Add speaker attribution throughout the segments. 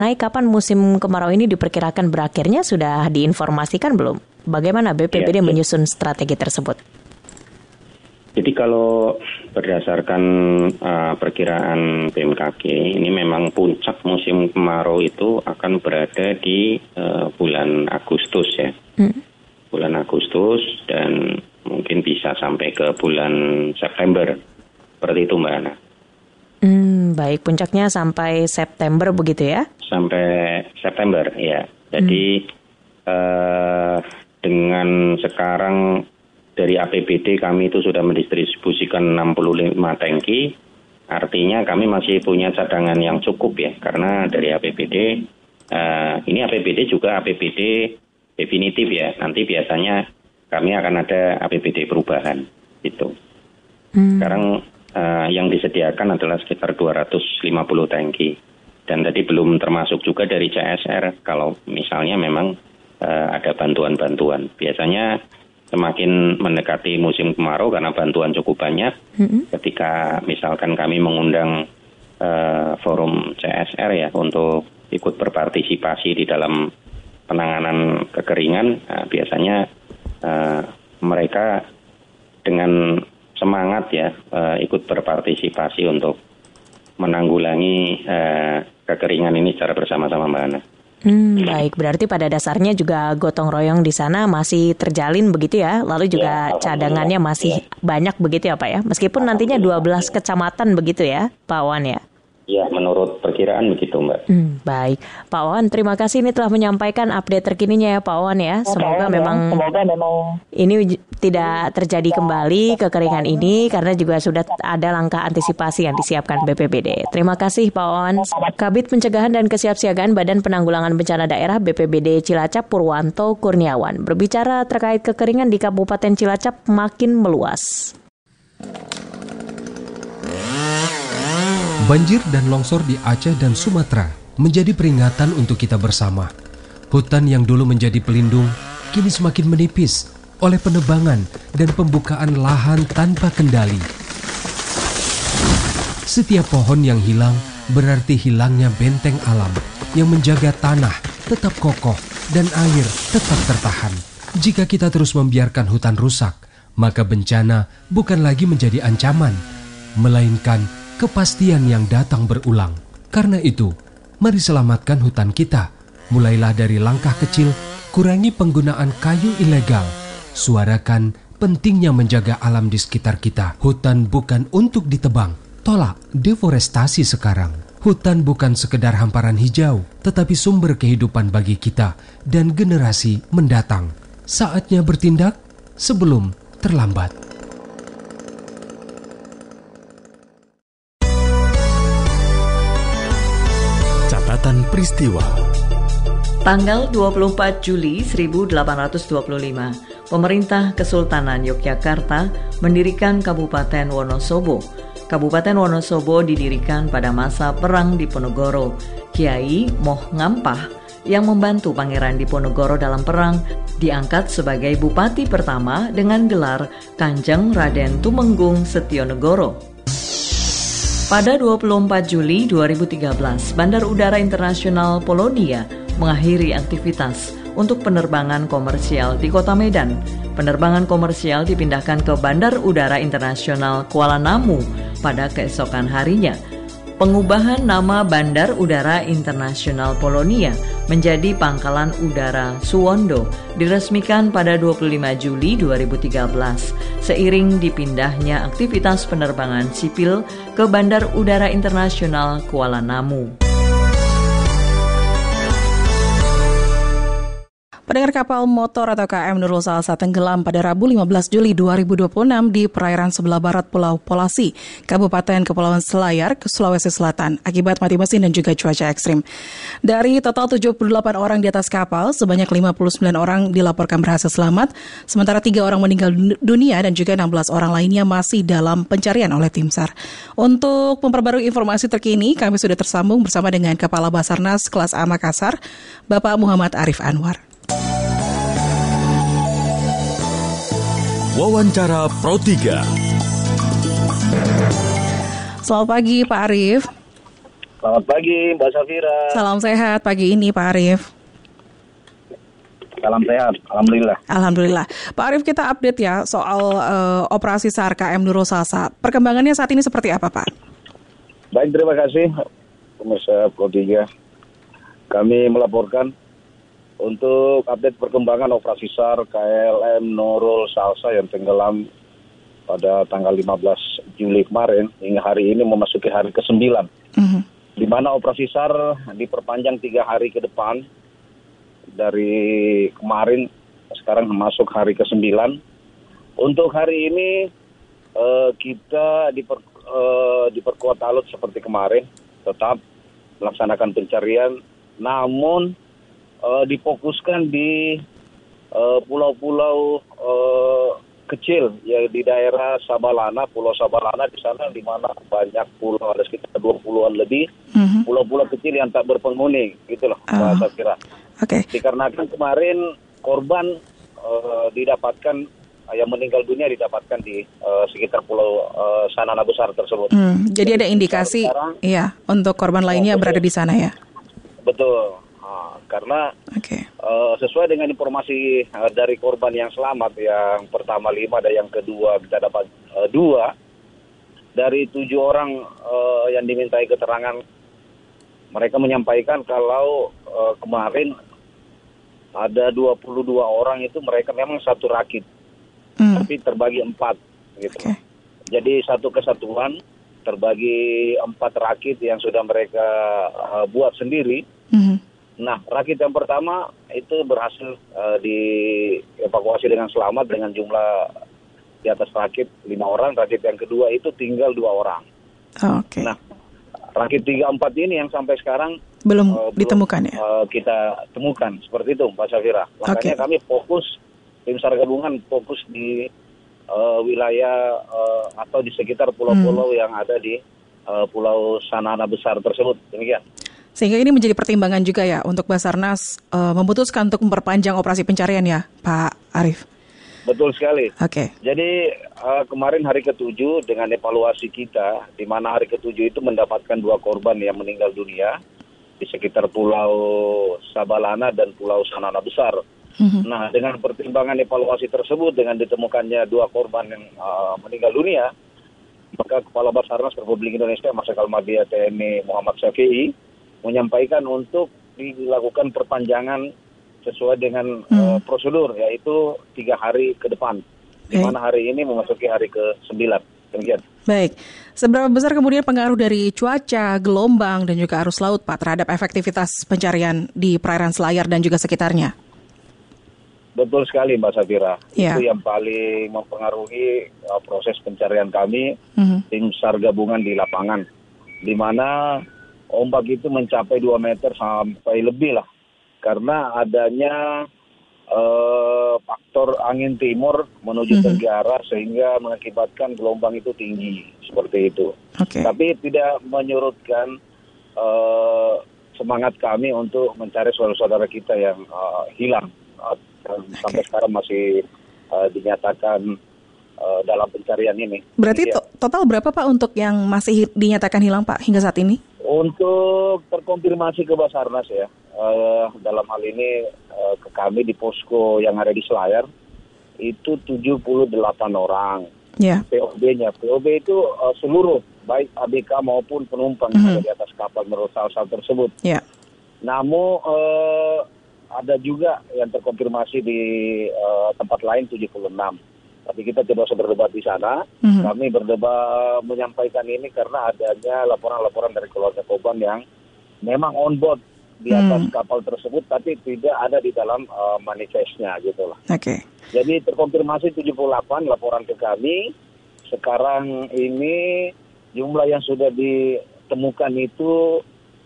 Speaker 1: mengenai kapan musim kemarau ini diperkirakan berakhirnya sudah diinformasikan belum? Bagaimana BPBD menyusun strategi tersebut?
Speaker 2: Jadi kalau berdasarkan perkiraan BMKG, ini memang puncak musim kemarau itu akan berada di bulan Agustus ya. Bulan Agustus dan mungkin bisa sampai ke bulan September. Seperti itu Mbak Ana.
Speaker 1: Baik, puncaknya sampai September begitu ya? Sampai September, ya.
Speaker 2: Jadi dengan sekarang dari APBD kami itu sudah mendistribusikan 65 tangki, artinya kami masih punya cadangan yang cukup ya, karena dari APBD, ini APBD juga APBD definitif ya, nanti biasanya kami akan ada APBD perubahan, gitu. Sekarang yang disediakan adalah sekitar 250 tangki. Dan tadi belum termasuk juga dari CSR kalau misalnya memang ada bantuan-bantuan. Biasanya semakin mendekati musim kemarau karena bantuan cukup banyak. Ketika misalkan kami mengundang forum CSR ya untuk ikut berpartisipasi di dalam penanganan kekeringan, biasanya mereka dengan semangat ya ikut berpartisipasi untuk menanggulangi kekeringan ini secara bersama-sama Mbak Ana.
Speaker 1: Baik, berarti pada dasarnya juga gotong royong di sana masih terjalin begitu ya, lalu juga cadangannya masih banyak begitu ya Pak ya, meskipun nantinya 12 kecamatan begitu ya Pak Wawan ya?
Speaker 2: Ya, menurut perkiraan begitu Mbak.
Speaker 1: Baik, Pak Wawan, terima kasih ini telah menyampaikan update terkininya ya Pak Wawan ya. Semoga memang ini tidak terjadi kembali kekeringan ini karena juga sudah ada langkah antisipasi yang disiapkan BPBD. Terima kasih Pak Wawan. Kabid Pencegahan dan Kesiapsiagaan Badan Penanggulangan Bencana Daerah BPBD Cilacap Purwanto Kurniawan berbicara terkait kekeringan di Kabupaten Cilacap makin meluas.
Speaker 3: Banjir dan longsor di Aceh dan Sumatera menjadi peringatan untuk kita bersama. Hutan yang dulu menjadi pelindung kini semakin menipis oleh penebangan dan pembukaan lahan tanpa kendali. Setiap pohon yang hilang berarti hilangnya benteng alam yang menjaga tanah tetap kokoh dan air tetap tertahan. Jika kita terus membiarkan hutan rusak, maka bencana bukan lagi menjadi ancaman, melainkan kepastian yang datang berulang. Karena itu, mari selamatkan hutan kita. Mulailah dari langkah kecil, kurangi penggunaan kayu ilegal. Suarakan pentingnya menjaga alam di sekitar kita. Hutan bukan untuk ditebang. Tolak deforestasi sekarang. Hutan bukan sekedar hamparan hijau, tetapi sumber kehidupan bagi kita dan generasi mendatang. Saatnya bertindak sebelum terlambat.
Speaker 4: Catatan peristiwa.
Speaker 5: Tanggal 24 Juli 1825, pemerintah Kesultanan Yogyakarta mendirikan Kabupaten Wonosobo. Kabupaten Wonosobo didirikan pada masa Perang Diponegoro. Kiai Moh Ngampah yang membantu Pangeran Diponegoro dalam perang diangkat sebagai bupati pertama dengan gelar Kanjeng Raden Tumenggung Setionegoro. Pada 24 Juli 2013, Bandar Udara Internasional Polonia mengakhiri aktivitas untuk penerbangan komersial di Kota Medan. Penerbangan komersial dipindahkan ke Bandar Udara Internasional Kuala Namu pada keesokan harinya. Pengubahan nama Bandar Udara Internasional Polonia menjadi Pangkalan Udara Suwondo diresmikan pada 25 Juli 2013 seiring dipindahnya aktivitas penerbangan sipil ke Bandar Udara Internasional Kuala Namu.
Speaker 6: Pendengar, kapal motor atau KM Nurul Salsa tenggelam pada Rabu 15 Juli 2026 di perairan sebelah barat Pulau Polasi, Kabupaten Kepulauan Selayar, Sulawesi Selatan, akibat mati mesin dan juga cuaca ekstrim. Dari total 78 orang di atas kapal, sebanyak 59 orang dilaporkan berhasil selamat, sementara 3 orang meninggal dunia dan juga 16 orang lainnya masih dalam pencarian oleh tim SAR. Untuk memperbarui informasi terkini, kami sudah tersambung bersama dengan Kepala Basarnas Kelas A Makassar, Bapak Muhammad Arif Anwar.
Speaker 4: Wawancara Pro 3.
Speaker 6: Selamat pagi Pak Arif.
Speaker 7: Selamat pagi Mbak Safira.
Speaker 6: Salam sehat pagi ini Pak Arief.
Speaker 7: Salam sehat, Alhamdulillah.
Speaker 6: Alhamdulillah. Pak Arief, kita update ya soal operasi SAR KM Nurul Salsa. Perkembangannya saat ini seperti apa Pak?
Speaker 7: Baik, terima kasih pemirsa Pro 3. Kami melaporkan untuk update perkembangan operasi SAR KLM Nurul Salsa yang tenggelam pada tanggal 15 Juli kemarin hingga hari ini memasuki hari ke-9. Di mana operasi SAR diperpanjang 3 hari ke depan dari kemarin, sekarang masuk hari ke-9. Untuk hari ini kita diperkuat alut seperti kemarin, tetap melaksanakan pencarian, namun difokuskan di pulau-pulau kecil ya di daerah Sabalana, Pulau Sabalana di sana di mana banyak pulau, ada sekitar 20-an lebih pulau-pulau kecil yang tak berpenghuni, gitulah saya kira. Dikarenakan kemarin korban didapatkan yang meninggal dunia didapatkan di sekitar Pulau Sanana Besar tersebut.
Speaker 6: Jadi ada indikasi iya untuk korban lainnya berada di sana ya.
Speaker 7: Betul. Karena sesuai dengan informasi dari korban yang selamat, yang pertama 5 dan yang kedua kita dapat 2 dari 7 orang yang dimintai keterangan. Mereka menyampaikan kalau kemarin ada 22 orang itu mereka memang satu rakit, tapi terbagi 4 gitu. Jadi satu kesatuan terbagi 4 rakit yang sudah mereka buat sendiri. Nah, rakit yang pertama itu berhasil dievakuasi dengan selamat dengan jumlah di atas rakit 5 orang. Rakit yang kedua itu tinggal 2 orang. Nah, rakit 3-4 ini yang sampai sekarang
Speaker 6: belum ditemukan ya?
Speaker 7: Kita temukan seperti itu, Mbak Safira. Makanya kami fokus, tim SAR gabungan fokus di wilayah atau di sekitar pulau-pulau yang ada di Pulau Sanana Besar tersebut. Demikian.
Speaker 6: Sehingga ini menjadi pertimbangan juga ya untuk Basarnas memutuskan untuk memperpanjang operasi pencarian ya, Pak Arief?
Speaker 7: Betul sekali. Jadi kemarin hari ke-7 dengan evaluasi kita, di mana hari ke-7 itu mendapatkan 2 korban yang meninggal dunia di sekitar Pulau Sabalana dan Pulau Sanana Besar. Nah, dengan pertimbangan evaluasi tersebut, dengan ditemukannya 2 korban yang meninggal dunia, maka Kepala Basarnas Republik Indonesia Marsikal Madia TNI Muhammad Syafi'i menyampaikan untuk dilakukan perpanjangan sesuai dengan prosedur, yaitu 3 hari ke depan, di mana hari ini memasuki hari ke-9. Demikian.
Speaker 6: Baik, seberapa besar kemudian pengaruh dari cuaca, gelombang, dan juga arus laut, Pak, terhadap efektivitas pencarian di perairan Selayar dan juga sekitarnya?
Speaker 7: Betul sekali, Mbak Safira. Itu yang paling mempengaruhi proses pencarian kami, tim SAR gabungan di lapangan, di mana ombak itu mencapai 2 meter sampai lebih lah. Karena adanya faktor angin timur menuju tenggara sehingga mengakibatkan gelombang itu tinggi. Seperti itu. Tapi tidak menyurutkan semangat kami untuk mencari saudara-saudara kita yang hilang. Sampai sekarang masih dinyatakan dalam pencarian ini.
Speaker 6: Berarti total berapa Pak untuk yang masih dinyatakan hilang Pak hingga saat ini?
Speaker 7: Untuk terkonfirmasi ke Basarnas ya, dalam hal ini ke kami di posko yang ada di Selayar, itu 78 orang. POB-nya. POB itu seluruh, baik ABK maupun penumpang yang ada di atas kapal Nurul Salsa tersebut. Namun ada juga yang terkonfirmasi di tempat lain 76. Tapi kita tidak usah berdebat di sana. Kami berdebat menyampaikan ini karena adanya laporan-laporan dari keluarga korban yang memang on board di atas kapal tersebut, tapi tidak ada di dalam manifestnya gitu lah. Jadi terkonfirmasi 78 laporan ke kami. Sekarang ini jumlah yang sudah ditemukan itu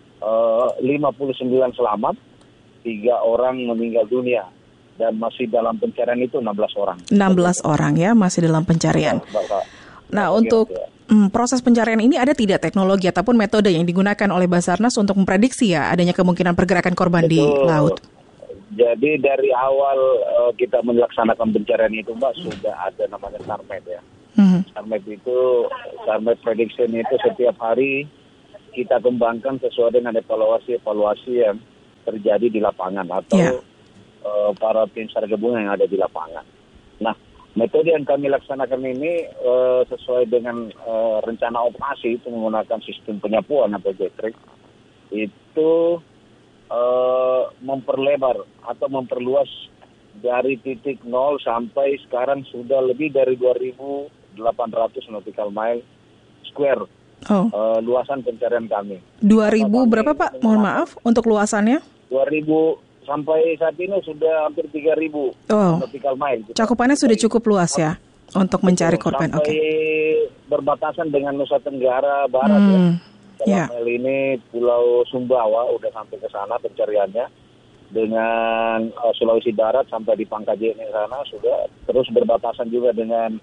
Speaker 7: 59 selamat, 3 orang meninggal dunia. Dan masih dalam pencarian itu 16 orang.
Speaker 6: 16 orang ya, masih dalam pencarian. Nah, untuk proses pencarian ini ada tidak teknologi ataupun metode yang digunakan oleh Basarnas untuk memprediksi ya adanya kemungkinan pergerakan korban di laut?
Speaker 7: Jadi dari awal kita melaksanakan pencarian itu Mbak, sudah ada namanya SARMED ya. SARMED itu, SARMED prediction itu setiap hari kita kembangkan sesuai dengan evaluasi yang terjadi di lapangan atau para tim SAR gabungan yang ada di lapangan. Nah, metode yang kami laksanakan ini sesuai dengan rencana operasi itu menggunakan sistem penyapuan atau jetrik, itu memperlebar atau memperluas dari titik 0 sampai sekarang sudah lebih dari 2.800 nautical mile square luasan pencarian kami.
Speaker 6: 2.000 berapa Pak? Mohon maaf untuk luasannya?
Speaker 7: 2.000 sampai saat ini sudah hampir 3.000 nautical mile.
Speaker 6: Cakupannya sudah cukup luas ya untuk mencari korban.
Speaker 7: Sampai berbatasan dengan Nusa Tenggara Barat ya. Dalam hal ini Pulau Sumbawa udah sampai ke sana pencariannya, dengan Sulawesi Barat sampai di Pangkajene sana sudah, terus berbatasan juga dengan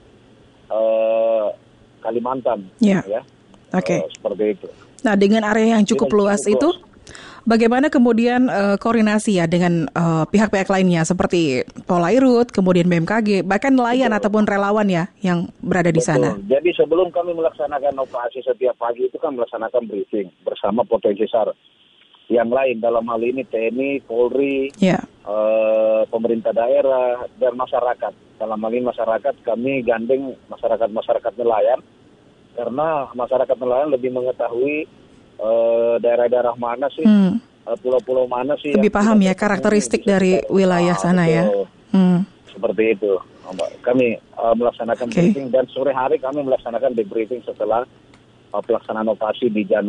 Speaker 7: Kalimantan ya. Seperti itu.
Speaker 6: Nah, dengan area yang cukup luas itu, bagaimana kemudian koordinasi ya dengan pihak-pihak lainnya seperti Polairut, kemudian BMKG, bahkan nelayan ataupun relawan ya yang berada di sana?
Speaker 7: Jadi sebelum kami melaksanakan operasi setiap pagi itu kan melaksanakan briefing bersama potensi SAR yang lain, dalam hal ini TNI, Polri, pemerintah daerah, dan masyarakat. Dalam hal ini masyarakat, kami gandeng masyarakat nelayan, karena masyarakat nelayan lebih mengetahui daerah-daerah mana sih, pulau-pulau mana sih.
Speaker 6: Lebih paham ya karakteristik dari wilayah sana ya.
Speaker 7: Seperti itu. Kami melaksanakan briefing dan sore hari kami melaksanakan debriefing setelah pelaksanaan operasi di jam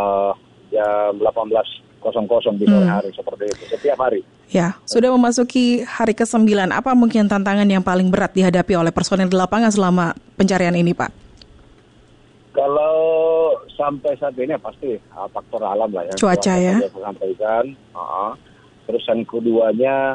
Speaker 7: 18.00 di sore hari, seperti itu setiap hari.
Speaker 6: Ya, sudah memasuki hari ke-9. Apa mungkin tantangan yang paling berat dihadapi oleh personel di lapangan selama pencarian ini, Pak?
Speaker 7: Kalau sampai saat ini pasti faktor alam lah ya.
Speaker 6: Cuaca ya.
Speaker 7: Sampaikan. Terus yang keduanya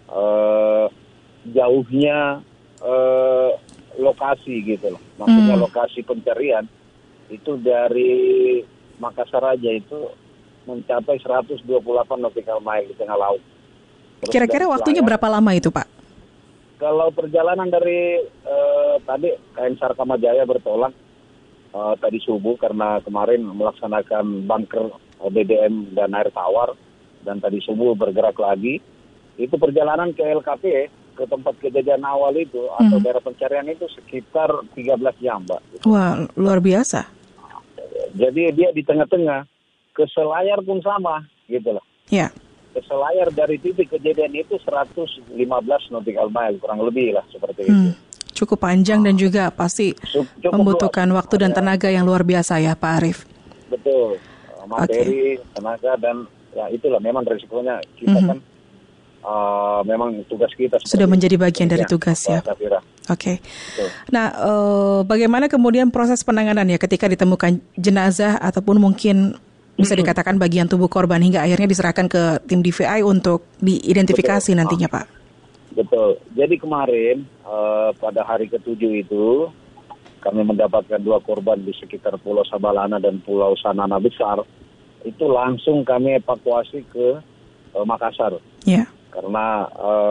Speaker 7: jauhnya lokasi gitu loh. Maksudnya lokasi pencarian itu dari Makassar aja itu mencapai 128 nautical mile di tengah laut. Terus
Speaker 6: kira-kira waktunya berapa lama itu, Pak?
Speaker 7: Kalau perjalanan dari tadi KN SAR Kamajaya bertolak tadi subuh karena kemarin melaksanakan bunker BBM dan air tawar, dan tadi subuh bergerak lagi. Itu perjalanan ke LKP, ke tempat kejadian awal itu atau daerah pencarian itu sekitar 13 jam, Mbak.
Speaker 6: Wah, luar biasa.
Speaker 7: Jadi dia di tengah-tengah. Ke Selayar pun sama, gitu loh.
Speaker 6: Ya.
Speaker 7: Ke Selayar dari titik kejadian itu 115 nautical mile, kurang lebih lah seperti itu.
Speaker 6: Cukup panjang dan juga pasti membutuhkan waktu dan tenaga yang luar biasa ya, Pak Arief.
Speaker 7: Betul. Materi, tenaga, dan ya itulah memang resikonya kita kan memang tugas kita.
Speaker 6: Sudah menjadi bagian dari tugas ya. Oke. Nah, bagaimana kemudian proses penanganan ya ketika ditemukan jenazah ataupun mungkin bisa dikatakan bagian tubuh korban hingga akhirnya diserahkan ke tim DVI untuk diidentifikasi nantinya, Pak?
Speaker 7: Betul. Jadi kemarin pada hari ke-7 itu kami mendapatkan 2 korban di sekitar Pulau Sabalana dan Pulau Sanana Besar. Itu langsung kami evakuasi ke Makassar.
Speaker 6: Ya.
Speaker 7: Karena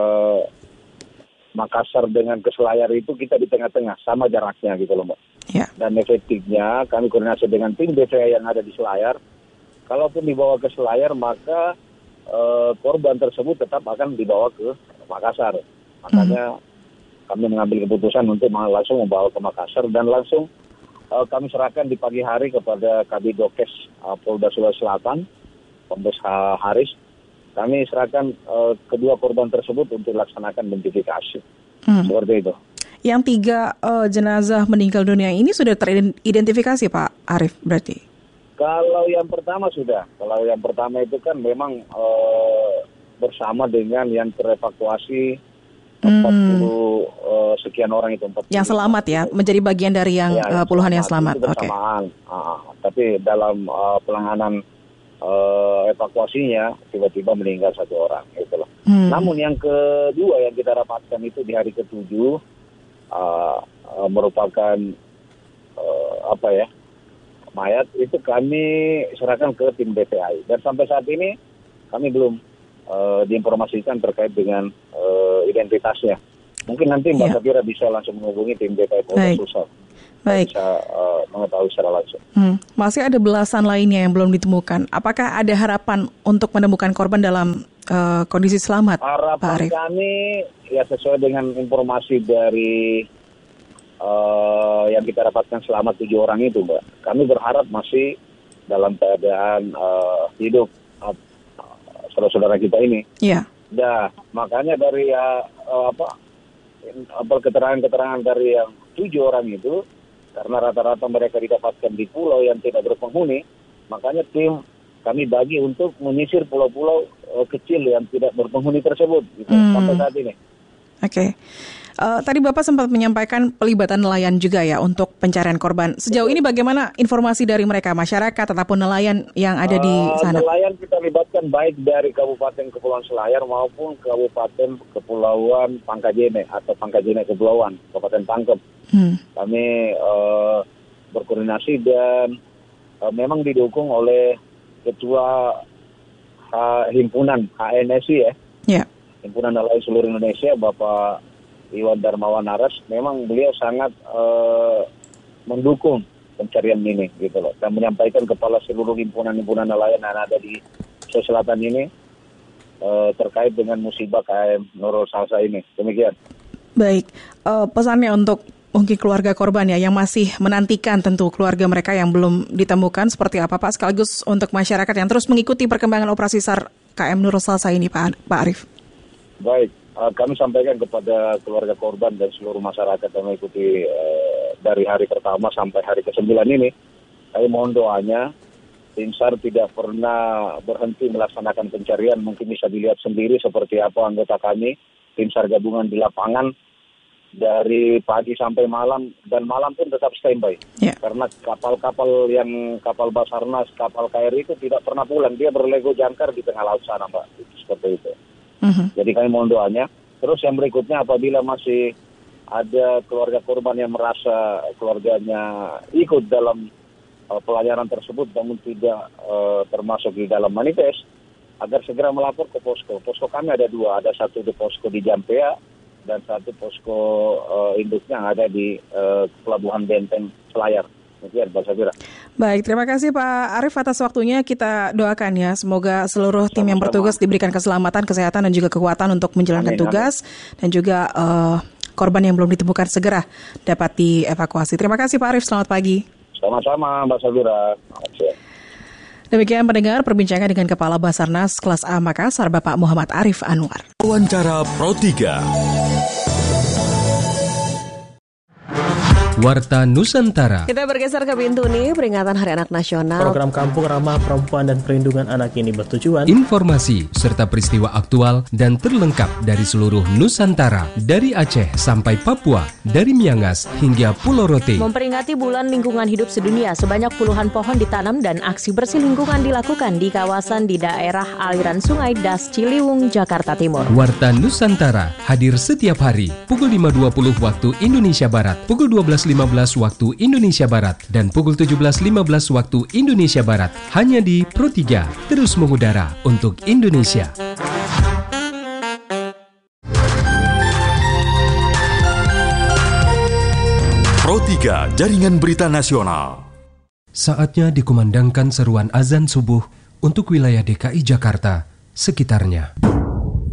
Speaker 7: Makassar dengan ke Selayar itu kita di tengah-tengah, sama jaraknya gitu loh, Mbak.
Speaker 6: Ya.
Speaker 7: Dan efektifnya kami koordinasi dengan tim DVI yang ada di Selayar. Kalaupun dibawa ke Selayar, maka korban tersebut tetap akan dibawa ke Makassar. Makanya kami mengambil keputusan untuk langsung membawa ke Makassar dan langsung kami serahkan di pagi hari kepada Kabidokes Polda Sulawesi Selatan, Kombes Haris. Kami serahkan kedua korban tersebut untuk laksanakan identifikasi. Seperti itu.
Speaker 6: Yang 3 jenazah meninggal dunia ini sudah teridentifikasi, Pak Arief, berarti?
Speaker 7: Kalau yang pertama sudah. Kalau yang pertama itu kan memang bersama dengan yang terevakuasi 40 sekian orang itu. 40.
Speaker 6: Yang selamat ya, menjadi bagian dari yang puluhan yang selamat.
Speaker 7: Oke. Tapi dalam penanganan evakuasinya tiba-tiba meninggal 1 orang, gitu loh. Namun yang kedua yang kita dapatkan itu di hari ke-7 merupakan mayat itu kami serahkan ke tim DVI dan sampai saat ini kami belum diinformasikan terkait dengan identitasnya. Mungkin nanti Mbak Safira bisa langsung menghubungi tim DVI Polda Sulsel. bisa mengetahui secara langsung.
Speaker 6: Masih ada belasan lainnya yang belum ditemukan. Apakah ada harapan untuk menemukan korban dalam kondisi selamat, Pak Arief?
Speaker 7: Harapan kami ya sesuai dengan informasi dari yang kita dapatkan selamat 7 orang itu, Mbak. Kami berharap masih dalam keadaan hidup saudara-saudara kita ini.
Speaker 6: Iya.
Speaker 7: Nah, makanya dari keterangan-keterangan dari yang 7 orang itu, karena rata-rata mereka didapatkan di pulau yang tidak berpenghuni, makanya tim kami bagi untuk menyisir pulau-pulau kecil yang tidak berpenghuni tersebut gitu, sampai saat ini.
Speaker 6: Oke. Tadi Bapak sempat menyampaikan pelibatan nelayan juga ya untuk pencarian korban. Sejauh ini bagaimana informasi dari mereka, masyarakat ataupun nelayan yang ada di sana?
Speaker 7: Nelayan kita libatkan baik dari Kabupaten Kepulauan Selayar maupun Kabupaten Kepulauan Pangkajene atau Pangkajene Kepulauan, Kabupaten Pangkep. Kami berkoordinasi dan memang didukung oleh Ketua Himpunan HNSI Himpunan Nelayan Seluruh Indonesia, Bapak Iwan Darmawan Aras. Memang beliau sangat mendukung pencarian ini gitu loh, dan menyampaikan kepada seluruh himpunan-himpunan nelayan yang ada di Sulawesi Selatan ini terkait dengan musibah KM Nurul Salsa ini. Demikian.
Speaker 6: Baik, pesannya untuk mungkin keluarga korban ya yang masih menantikan tentu keluarga mereka yang belum ditemukan seperti apa, Pak, sekaligus untuk masyarakat yang terus mengikuti perkembangan operasi SAR KM Nurul Salsa ini, Pak Arief.
Speaker 7: Baik, kami sampaikan kepada keluarga korban dan seluruh masyarakat yang mengikuti dari hari pertama sampai hari ke-9 ini, kami mohon doanya. Tim SAR tidak pernah berhenti melaksanakan pencarian. Mungkin bisa dilihat sendiri seperti apa anggota kami, tim SAR gabungan di lapangan, dari pagi sampai malam, dan malam pun tetap standby. Karena kapal-kapal yang kapal Basarnas, kapal KRI itu tidak pernah pulang. Dia berlego jangkar di tengah laut sana, Mbak. Seperti itu. Jadi kami mohon doanya. Terus yang berikutnya, apabila masih ada keluarga korban yang merasa keluarganya ikut dalam pelayaran tersebut namun tidak termasuk di dalam manifest, agar segera melapor ke posko. Posko kami ada 2, ada satu di posko di Jampea dan satu posko induknya yang ada di Pelabuhan Benteng Selayar.
Speaker 6: Baik, terima kasih Pak Arief atas waktunya. Kita doakan ya, semoga seluruh tim yang bertugas diberikan keselamatan, kesehatan dan juga kekuatan untuk menjalankan tugas. Dan juga korban yang belum ditemukan segera dapat dievakuasi. Terima kasih Pak Arief, selamat pagi.
Speaker 7: Sama-sama Mbak Sabira.
Speaker 6: Demikian pendengar perbincangan dengan Kepala Basarnas Kelas A Makassar, Bapak Muhammad Arif Anwar.
Speaker 4: Wawancara Pro 3.
Speaker 3: Warta Nusantara.
Speaker 1: Kita bergeser ke Bintuni, peringatan Hari Anak Nasional.
Speaker 8: Program Kampung Ramah Perempuan dan Perlindungan Anak ini bertujuan
Speaker 3: informasi serta peristiwa aktual dan terlengkap dari seluruh Nusantara, dari Aceh sampai Papua, dari Miangas hingga Pulau Rote.
Speaker 1: Memperingati Bulan Lingkungan Hidup Sedunia, sebanyak puluhan pohon ditanam dan aksi bersih lingkungan dilakukan di kawasan di daerah aliran Sungai Das Ciliwung, Jakarta Timur.
Speaker 3: Warta Nusantara hadir setiap hari pukul 5.20 waktu Indonesia Barat, pukul 12.15 waktu Indonesia Barat, dan pukul 17.15 waktu Indonesia Barat, hanya di Pro 3, terus mengudara untuk Indonesia.
Speaker 4: Pro 3, Jaringan Berita Nasional.
Speaker 3: Saatnya dikumandangkan seruan azan subuh untuk wilayah DKI Jakarta sekitarnya.